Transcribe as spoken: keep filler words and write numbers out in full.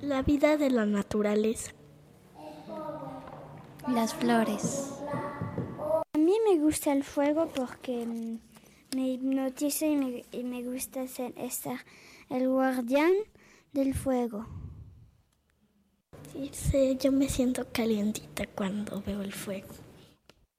La vida de la naturaleza. Las flores. A mí me gusta el fuego porque me hipnotiza y me, y me gusta ser estar el guardián del fuego. Sí, sí, yo me siento calientita cuando veo el fuego.